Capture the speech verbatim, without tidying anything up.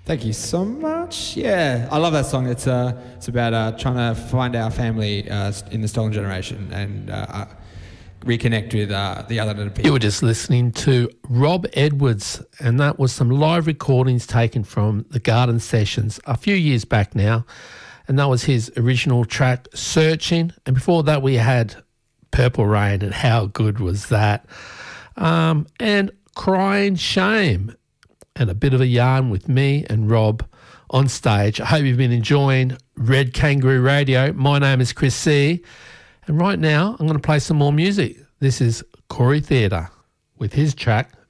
Thank you so much. Yeah, I love that song. It's uh, it's about uh, trying to find our family uh, in the stolen generation and uh, reconnect with uh, the other people. You were just listening to Rob Edwards, and that was some live recordings taken from the Garden Sessions a few years back now, and that was his original track, Searching. And before that, we had Purple Rain, and how good was that? Um, and Crying Shame, and a bit of a yarn with me and Rob on stage. I hope you've been enjoying Red Kangaroo Radio. My name is Chris C. And right now, I'm going to play some more music. This is Corey Theatre with his track,